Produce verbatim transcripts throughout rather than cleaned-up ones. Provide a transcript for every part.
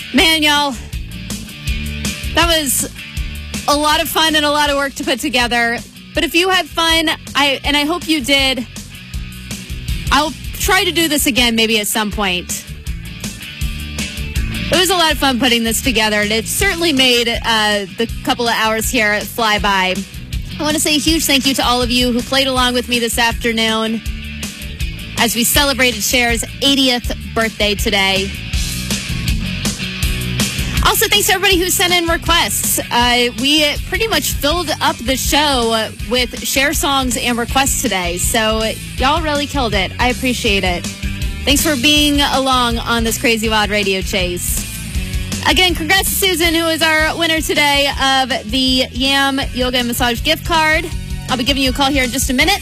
Man, y'all, that was a lot of fun and a lot of work to put together. But if you had fun, I and I hope you did, I'll try to do this again maybe at some point. It was a lot of fun putting this together, and it certainly made uh, the couple of hours here fly by. I want to say a huge thank you to all of you who played along with me this afternoon as we celebrated Cher's eightieth birthday today. Also, thanks to everybody who sent in requests. Uh, we pretty much filled up the show with Cher songs and requests today, so y'all really killed it. I appreciate it. Thanks for being along on this crazy wild radio chase. Again, congrats to Susan, who is our winner today of the Yam Yoga and Massage gift card. I'll be giving you a call here in just a minute.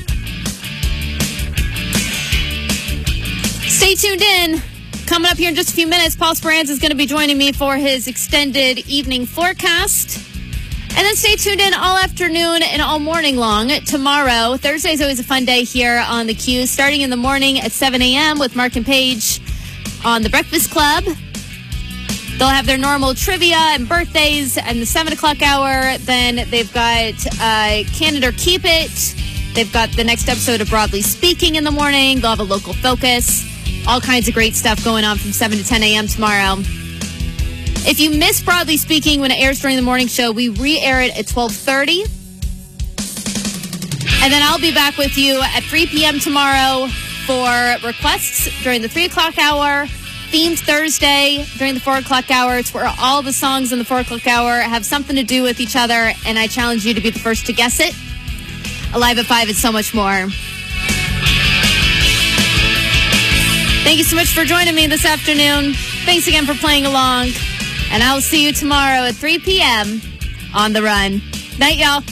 Stay tuned in. Coming up here in just a few minutes, Paul Speranza is going to be joining me for his extended evening forecast. And then stay tuned in all afternoon and all morning long tomorrow. Thursday is always a fun day here on the Q, starting in the morning at seven a.m. with Mark and Paige on The Breakfast Club. They'll have their normal trivia and birthdays and the seven o'clock hour. Then they've got uh, Can It or Keep It. They've got the next episode of Broadly Speaking in the morning. They'll have a local focus. All kinds of great stuff going on from seven to ten a.m. tomorrow. If you miss Broadly Speaking when it airs during the morning show, we re-air it at twelve thirty. And then I'll be back with you at three p.m. tomorrow for requests during the three o'clock hour. Themed Thursday during the four o'clock hour. It's where all the songs in the four o'clock hour have something to do with each other, and I challenge you to be the first to guess it. Alive at five and so much more. Thank you so much for joining me this afternoon. Thanks again for playing along. And I'll see you tomorrow at three p.m. on The Run. Night, y'all.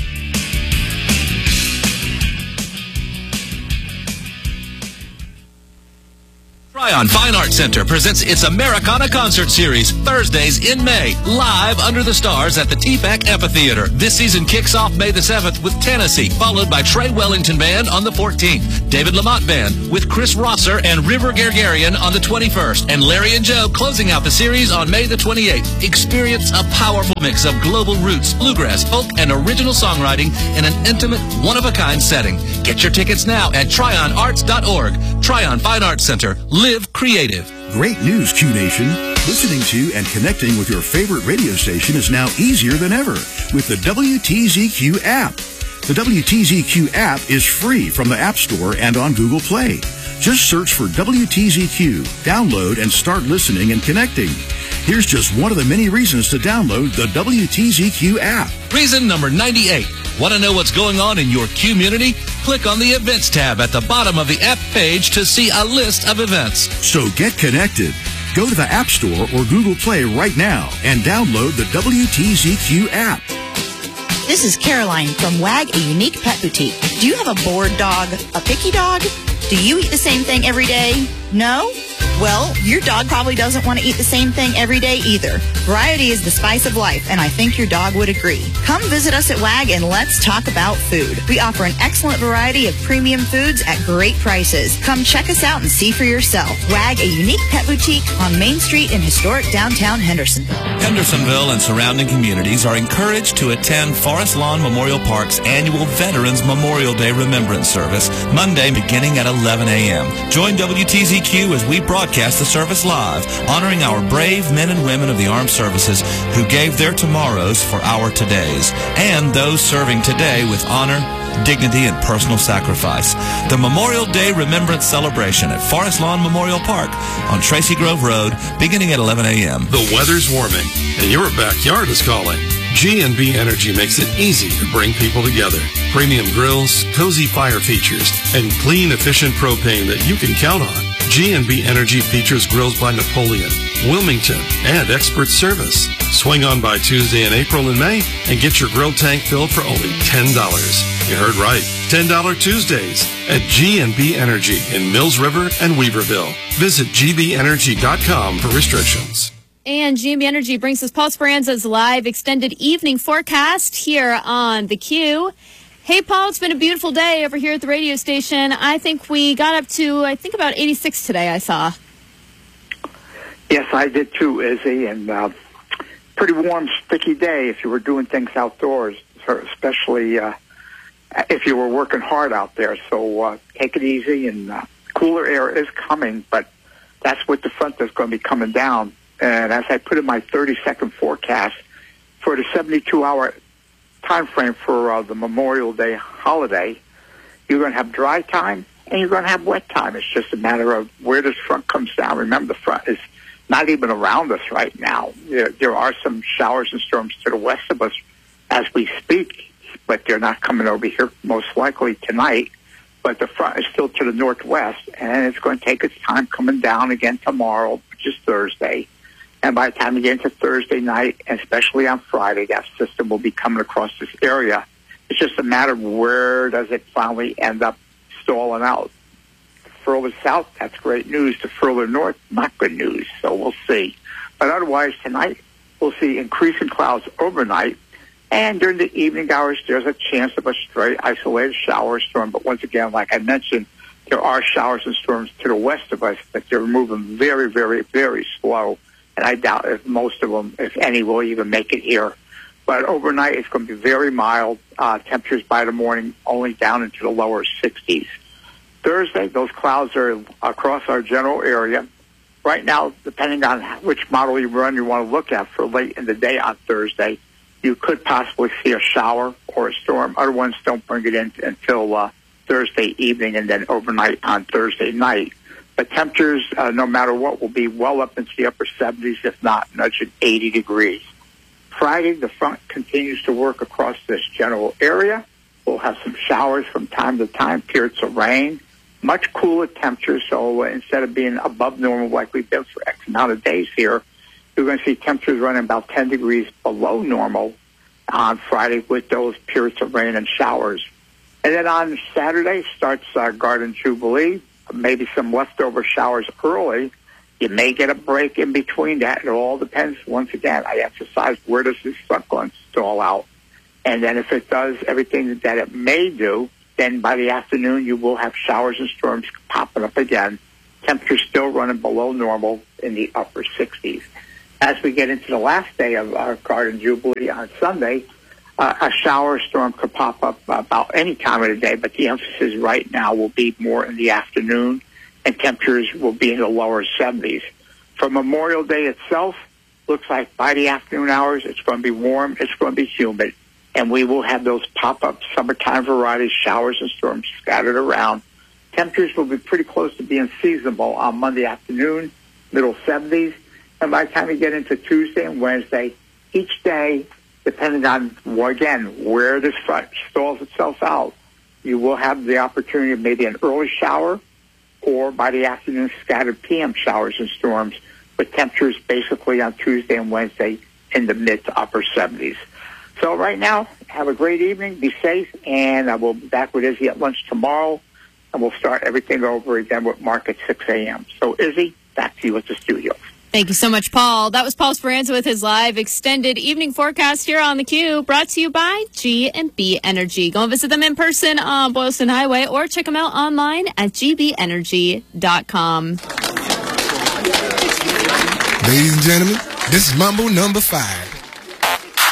Tryon Fine Arts Center presents its Americana Concert Series, Thursdays in May, live under the stars at the T PAC Amphitheater. This season kicks off May the seventh with Tennessee, followed by Trey Wellington Band on the fourteenth, David Lamont Band with Chris Rosser and River Gargarian on the twenty-first, and Larry and Joe closing out the series on May the twenty-eighth. Experience a powerful mix of global roots, bluegrass, folk, and original songwriting in an intimate, one-of-a-kind setting. Get your tickets now at tryon arts dot org. Tryon Fine Arts Center. Live creative. Great news, Q Nation. Listening to and connecting with your favorite radio station is now easier than ever with the W T Z Q app. The W T Z Q app is free from the App Store and on Google Play. Just search for W T Z Q, download, and start listening and connecting. Here's just one of the many reasons to download the W T Z Q app. Reason number ninety-eight. Want to know what's going on in your community? Click on the Events tab at the bottom of the app page to see a list of events. So get connected. Go to the App Store or Google Play right now and download the W T Z Q app. This is Caroline from WAG, a unique pet boutique. Do you have a bored dog, a picky dog? Do you eat the same thing every day? No? Well, your dog probably doesn't want to eat the same thing every day either. Variety is the spice of life, and I think your dog would agree. Come visit us at WAG and let's talk about food. We offer an excellent variety of premium foods at great prices. Come check us out and see for yourself. WAG, a unique pet boutique on Main Street in historic downtown Hendersonville. Hendersonville and surrounding communities are encouraged to attend Forest Lawn Memorial Park's annual Veterans Memorial Day Remembrance Service, Monday beginning at eleven a.m. Join W T Z Q as we broadcast the service live, honoring our brave men and women of the armed services who gave their tomorrows for our todays, and those serving today with honor, dignity, and personal sacrifice. The Memorial Day Remembrance Celebration at Forest Lawn Memorial Park on Tracy Grove Road, beginning at eleven a.m. The weather's warming, and your backyard is calling. G and B Energy makes it easy to bring people together. Premium grills, cozy fire features, and clean, efficient propane that you can count on. G and B Energy features grills by Napoleon, Wilmington, and expert service. Swing on by Tuesday in April and May and get your grill tank filled for only ten dollars. You heard right, ten dollars Tuesdays at G and B Energy in Mills River and Weaverville. Visit G B energy dot com for restrictions. And G and B Energy brings us Paul Speranza's live extended evening forecast here on the Q. Hey, Paul, it's been a beautiful day over here at the radio station. I think we got up to, I think, about eighty-six today, I saw. Yes, I did too, Izzy, and uh, pretty warm, sticky day if you were doing things outdoors, especially uh, if you were working hard out there. So uh, take it easy, and uh, cooler air is coming, but that's what the front that's going to be coming down. And as I put in my thirty-second forecast for the seventy-two hour time frame for uh, the Memorial Day holiday, you're going to have dry time and you're going to have wet time. It's just a matter of where this front comes down. Remember, the front is not even around us right now. There, there are some showers and storms to the west of us as we speak, but they're not coming over here most likely tonight. But the front is still to the northwest, and it's going to take its time coming down again tomorrow, which is Thursday. And by the time you get into Thursday night, and especially on Friday, that system will be coming across this area. It's just a matter of where does it finally end up stalling out. Further south, that's great news. The further north, not good news. So we'll see. But otherwise, tonight, we'll see increasing clouds overnight. And during the evening hours, there's a chance of a stray isolated shower or storm. But once again, like I mentioned, there are showers and storms to the west of us, but they're moving very, very, very slow. And I doubt if most of them, if any, will even make it here. But overnight, it's going to be very mild. Uh, temperatures by the morning only down into the lower sixties. Thursday, those clouds are across our general area. Right now, depending on which model you run, you want to look at for late in the day on Thursday, you could possibly see a shower or a storm. Other ones don't bring it in until uh, Thursday evening and then overnight on Thursday night. But temperatures, uh, no matter what, will be well up into the upper seventies, if not nudging eighty degrees. Friday, the front continues to work across this general area. We'll have some showers from time to time, periods of rain, much cooler temperatures. So uh, instead of being above normal like we've been for X amount of days here, you're going to see temperatures running about ten degrees below normal on Friday with those periods of rain and showers. And then on Saturday starts uh, Garden Jubilee, maybe some leftover showers early. You may get a break in between that. It all depends. Once again, I emphasize, where does this front going to stall out? And then if it does everything that it may do, then by the afternoon you will have showers and storms popping up again. Temperatures still running below normal in the upper sixties. As we get into the last day of our Garden Jubilee on Sunday, uh, a shower or storm could pop up about any time of the day, but the emphasis right now will be more in the afternoon, and temperatures will be in the lower seventies. For Memorial Day itself, looks like by the afternoon hours, it's going to be warm, it's going to be humid, and we will have those pop-up summertime varieties, showers and storms scattered around. Temperatures will be pretty close to being seasonable on Monday afternoon, middle seventies, and by the time we get into Tuesday and Wednesday, each day, depending on, well, again, where this front stalls itself out, you will have the opportunity of maybe an early shower, or by the afternoon, scattered P M showers and storms, with temperatures basically on Tuesday and Wednesday in the mid to upper seventies. So right now, have a great evening, be safe, and I will be back with Izzy at lunch tomorrow, and we'll start everything over again with Mark at six a.m. So Izzy, back to you at the studio. Thank you so much, Paul. That was Paul Speranza with his live extended evening forecast here on theCUBE, brought to you by G and B Energy. Go and visit them in person on Boylston Highway or check them out online at g b energy dot com. Ladies and gentlemen, this is Mambo number five.